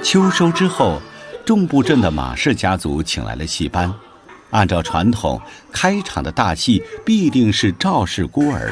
秋收之后，众部镇的马氏家族请来了戏班。按照传统，开场的大戏必定是赵氏孤儿。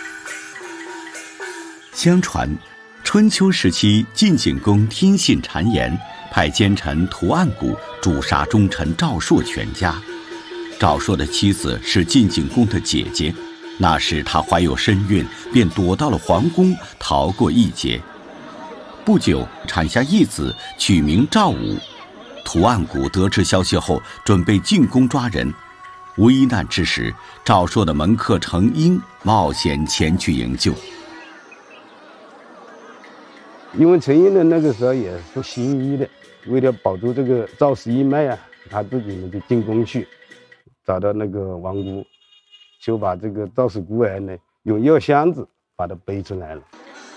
相传，春秋时期晋景公听信谗言，派奸臣屠岸贾诛杀忠臣赵朔全家。赵朔的妻子是晋景公的姐姐，那时她怀有身孕，便躲到了皇宫，逃过一劫。不久，产下一子，取名赵武。屠岸贾得知消息后，准备进宫抓人。危难之时，赵朔的门客程婴冒险前去营救。 因为程婴的那个时候也是行医的，为了保住这个赵氏一脉啊，他自己呢就进宫去，找到那个王姑，就把这个赵氏孤儿呢用药箱子把他背出来了。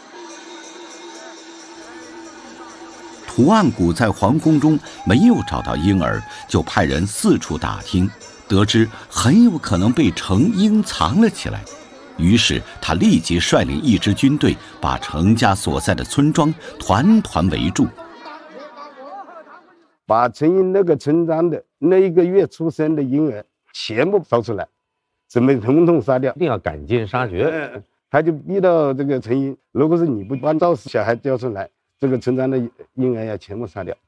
屠岸贾在皇宫中没有找到婴儿，就派人四处打听，得知很有可能被程婴藏了起来。于是他立即率领一支军队，把程家所在的村庄团团围住， 把程婴那个村庄的那一个月出生的婴儿全部找出来，准备统统杀掉， 一定要赶尽杀绝。 他就逼到这个程婴，如果是你不把赵氏小孩交出来，这个村庄的婴儿要全部杀掉。